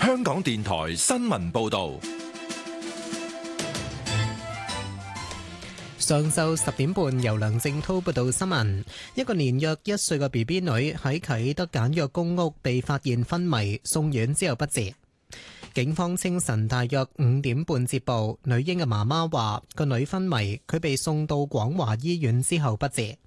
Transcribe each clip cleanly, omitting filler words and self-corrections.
香港電台新聞報道。 上晝10點半，由梁正滔報道新聞。一個年約1歲嘅 BB 女喺啟德簡約公屋被發現昏迷，送院之後不治。警方清晨大約5點半接報，女嬰嘅媽媽話個女昏迷，佢被送到廣華醫院之後不治。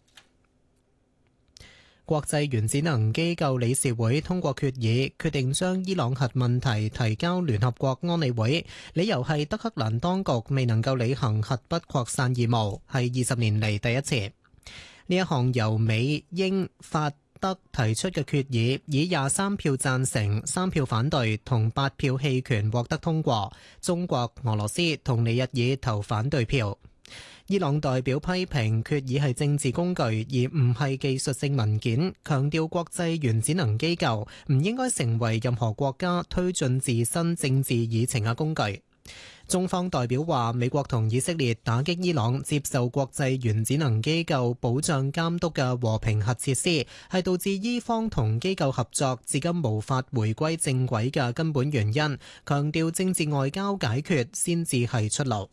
國際原子能機構理事會通過決議，決定將伊朗核問題提交聯合國安理會，理由係德黑蘭當局未能夠履行核不擴散義務，係20年嚟第一次。呢一項由美、英、法、德提出嘅決議，以23票贊成、3票反對同8票棄權獲得通過。中國、俄羅斯同尼日爾投反對票。伊朗代表批評決議係政治工具，而唔係技術性文件，強調國際原子能機構唔應該成為任何國家推進自身政治議程嘅工具。中方代表話，美國同以色列打擊伊朗接受國際原子能機構保障監督嘅和平核設施，係導致伊方同機構合作至今無法回歸正軌嘅根本原因，強調政治外交解決先至係出路。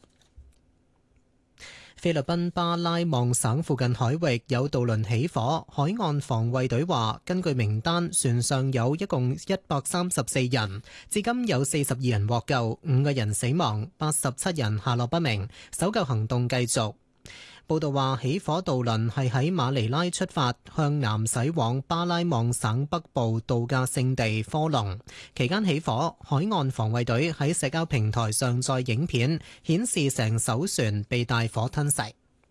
菲律賓巴拉望省附近海域有渡輪起火，海岸防衛隊話，根據名單，船上有一共134人，至今有42人獲救，5個人死亡，87人下落不明，搜救行動繼續。報道話，起火渡輪係喺馬尼拉出發，向南駛往巴拉望省北部度假勝地科隆。期間起火，海岸防衛隊喺社交平台上載影片，顯示成艘船被大火吞噬。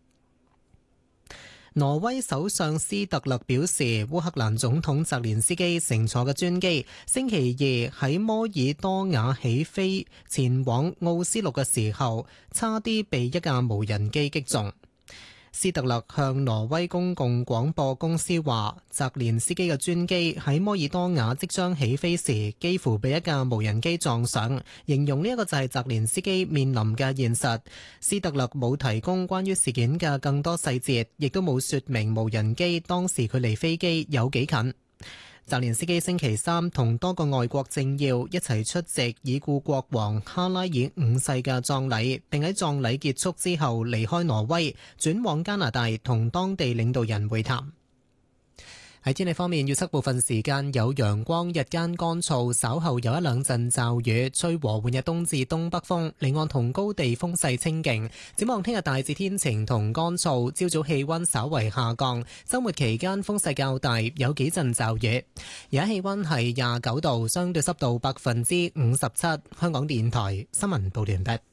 挪威首相斯特勒表示，烏克蘭總統澤連斯基乘坐嘅專機星期二喺摩爾多瓦起飛前往奧斯陸嘅時候，差啲被一架無人機擊中。斯特勒向挪威公共廣播公司話，澤連斯基嘅專機喺摩爾多瓦即將起飛時，幾乎被一架無人機撞上，形容呢一個就係澤連斯基面臨嘅現實。斯特勒冇提供關於事件嘅更多細節，亦都冇說明無人機當時距離飛機有幾近。澤連斯基星期三同多個外國政要一齊出席已故國王哈拉爾5世嘅葬禮，並喺葬禮結束之後離開挪威，轉往加拿大同當地領導人會談。喺天氣方面，預測部分時間有陽光，日間乾燥，稍後有一兩陣驟雨，吹和緩嘅東至東北風，離岸同高地風勢清勁。展望聽日大致天晴同乾燥，朝早氣溫稍為下降，週末期間風勢較大，有幾陣驟雨。而家氣溫係29度，相對濕度57%。香港電台新聞報道完畢。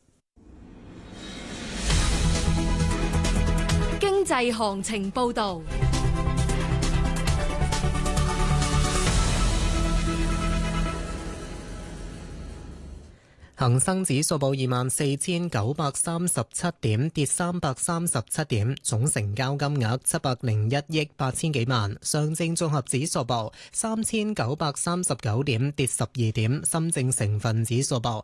經濟行情報道。 恒生指數報24,937點，跌337點，總成交金額701億8千幾萬。上證綜合指數報3,939點，跌12點。深證成分指數報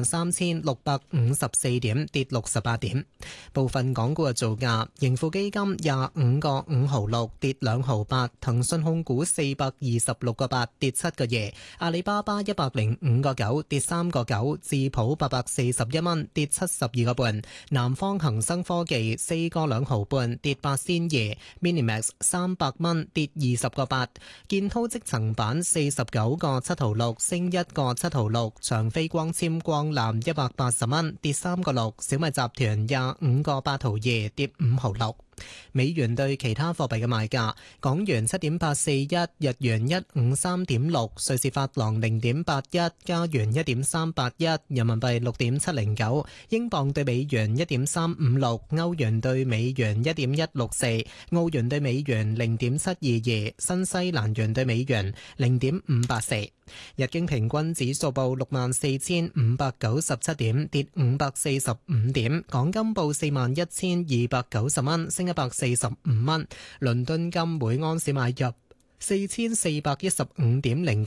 13,654點，跌68點。部分港股嘅造價：盈富基金25個5毫6，跌2毫8；騰訊控股426個8，跌7個2；阿里巴巴105個9，跌3個9。智普841蚊，跌72個半；南方恒生科技4個2毫半，跌8仙2； Minimax 300蚊，跌20個8；建滔積層板49個7毫6，升1個7毫6；長飛光纖光纜180蚊，跌3個6；小米集團25個8毫2，跌5毫6。美元對其他貨幣嘅賣價：港元7.841，日元153.6，瑞士法郎0.81，加元1.381，人民幣6.709，英鎊對美元1.356，歐元對美元1.164，澳元對美元0.722，新西蘭元對美元0.584。日經平均指數報64,597點，跌545點。港金報41,290蚊，升145蚊。倫敦金每安士買入4415.09